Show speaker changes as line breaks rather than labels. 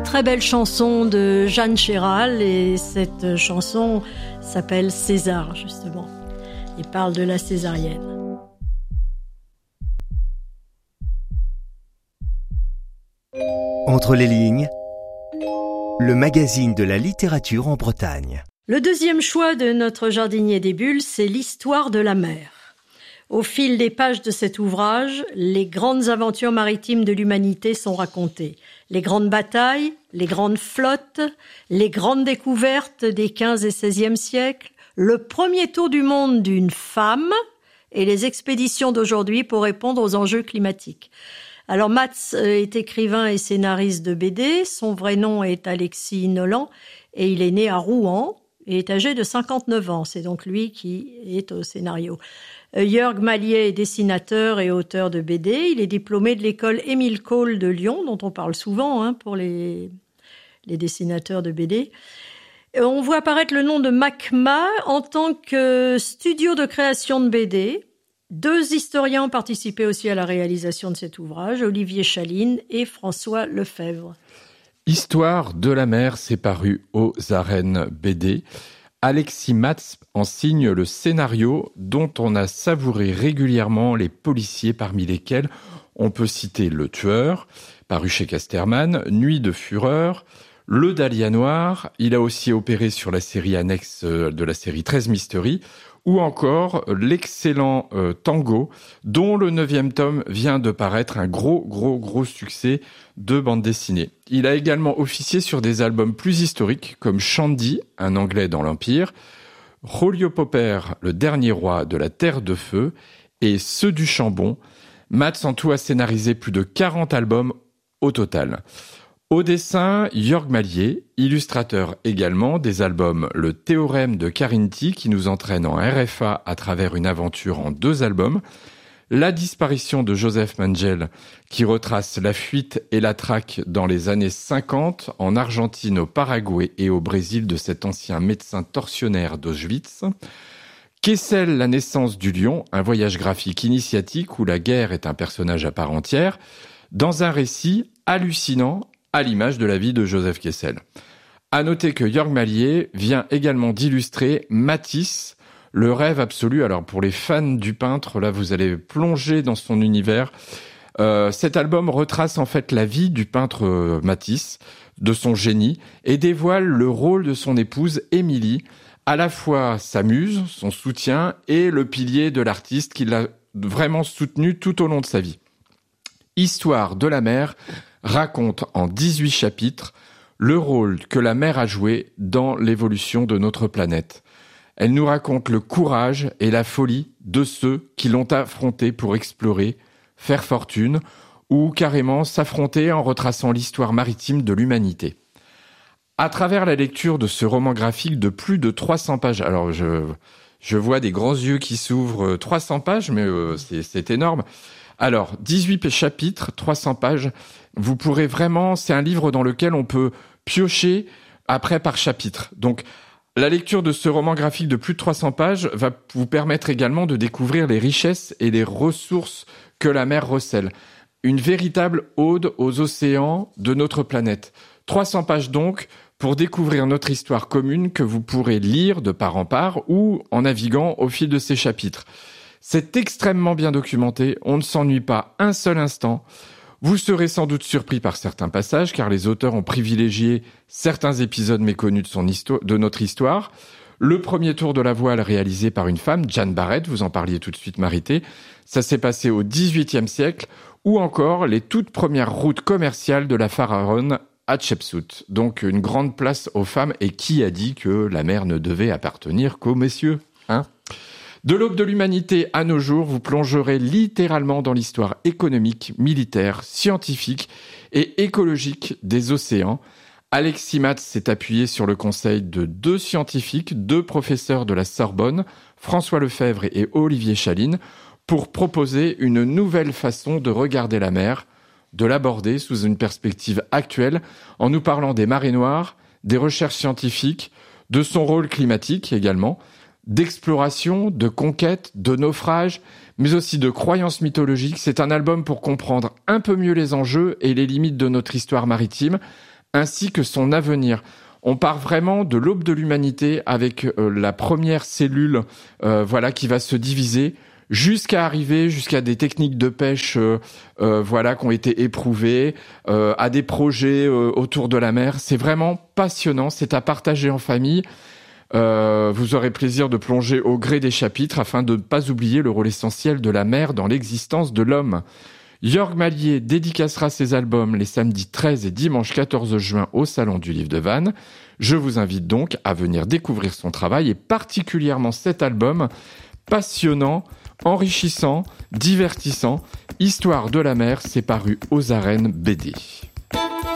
très belle chanson de Jeanne Chéral et cette chanson s'appelle César justement. Il parle de la césarienne.
Entre les lignes, le magazine de la littérature en Bretagne.
Le deuxième choix de notre jardinier des bulles, c'est l'histoire de la mer. Au fil des pages de cet ouvrage, les grandes aventures maritimes de l'humanité sont racontées. Les grandes batailles, les grandes flottes, les grandes découvertes des 15 et 16e siècles, le premier tour du monde d'une femme et les expéditions d'aujourd'hui pour répondre aux enjeux climatiques. Alors Mats est écrivain et scénariste de BD, son vrai nom est Alexis Nolan et il est né à Rouen et est âgé de 59 ans. C'est donc lui qui est au scénario. Jörg Malier est dessinateur et auteur de BD. Il est diplômé de l'école Émile Cole de Lyon, dont on parle souvent pour les dessinateurs de BD. On voit apparaître le nom de MACMA en tant que studio de création de BD. 2 historiens ont participé aussi à la réalisation de cet ouvrage, Olivier Chaline et François Lefebvre.
Histoire de la mer, c'est paru aux Arènes BD. Alexis Mats en signe le scénario dont on a savouré régulièrement les policiers, parmi lesquels on peut citer Le Tueur, paru chez Casterman, Nuit de Fureur, Le Dahlia Noir, il a aussi opéré sur la série annexe de la série 13 Mystery, ou encore l'excellent Tango, dont le 9e tome vient de paraître, un gros succès de bande dessinée. Il a également officié sur des albums plus historiques, comme Shandy, un Anglais dans l'Empire, Rolio Popper, le dernier roi de la Terre de Feu, et Ceux du Chambon. Mats en tout a scénarisé plus de 40 albums au total. Au dessin, Jörg Malier, illustrateur également des albums Le Théorème de Carinthie qui nous entraîne en RFA à travers une aventure en 2 albums, La disparition de Joseph Mengele qui retrace la fuite et la traque dans les années 50 en Argentine, au Paraguay et au Brésil de cet ancien médecin tortionnaire d'Auschwitz, Kessel, la naissance du lion, un voyage graphique initiatique où la guerre est un personnage à part entière, dans un récit hallucinant à l'image de la vie de Joseph Kessel. À noter que Jörg Malier vient également d'illustrer Matisse, le rêve absolu. Alors pour les fans du peintre, là vous allez plonger dans son univers. Cet album retrace en fait la vie du peintre Matisse, de son génie, et dévoile le rôle de son épouse Émilie, à la fois sa muse, son soutien, et le pilier de l'artiste qui l'a vraiment soutenu tout au long de sa vie. Histoire de la mer raconte en 18 chapitres le rôle que la mer a joué dans l'évolution de notre planète. Elle nous raconte le courage et la folie de ceux qui l'ont affrontée pour explorer, faire fortune, ou carrément s'affronter en retraçant l'histoire maritime de l'humanité. À travers la lecture de ce roman graphique de plus de 300 pages, alors je vois des grands yeux qui s'ouvrent, 300 pages, mais c'est énorme. Alors, 18 chapitres, 300 pages, vous pourrez vraiment, c'est un livre dans lequel on peut piocher après par chapitre. Donc, la lecture de ce roman graphique de plus de 300 pages va vous permettre également de découvrir les richesses et les ressources que la mer recèle. Une véritable ode aux océans de notre planète. 300 pages donc pour découvrir notre histoire commune que vous pourrez lire de part en part ou en naviguant au fil de ces chapitres. C'est extrêmement bien documenté, on ne s'ennuie pas un seul instant. Vous serez sans doute surpris par certains passages, car les auteurs ont privilégié certains épisodes méconnus de notre histoire. Le premier tour de la voile réalisé par une femme, Jeanne Barrett, vous en parliez tout de suite Marité, ça s'est passé au XVIIIe siècle, ou encore les toutes premières routes commerciales de la Pharaon Hatshepsut. Donc une grande place aux femmes, et qui a dit que la mer ne devait appartenir qu'aux messieurs, hein ? De l'aube de l'humanité à nos jours, vous plongerez littéralement dans l'histoire économique, militaire, scientifique et écologique des océans. Alexis Mats s'est appuyé sur le conseil de 2 scientifiques, 2 professeurs de la Sorbonne, François Lefebvre et Olivier Chaline, pour proposer une nouvelle façon de regarder la mer, de l'aborder sous une perspective actuelle, en nous parlant des marées noires, des recherches scientifiques, de son rôle climatique également, d'exploration, de conquête, de naufrage, mais aussi de croyances mythologiques. C'est un album pour comprendre un peu mieux les enjeux et les limites de notre histoire maritime. ainsi que son avenir. On part vraiment de l'aube de l'humanité avec la première cellule qui va se diviser jusqu'à des techniques de pêche qui ont été éprouvées, à des projets autour de la mer. C'est vraiment passionnant, c'est à partager en famille. Vous aurez plaisir de plonger au gré des chapitres afin de ne pas oublier le rôle essentiel de la mer dans l'existence de l'homme. Jörg Malier dédicacera ses albums les samedis 13 et dimanche 14 juin au Salon du Livre de Vannes. Je vous invite donc à venir découvrir son travail et particulièrement cet album passionnant, enrichissant, divertissant. Histoire de la mer, c'est paru aux Arènes BD.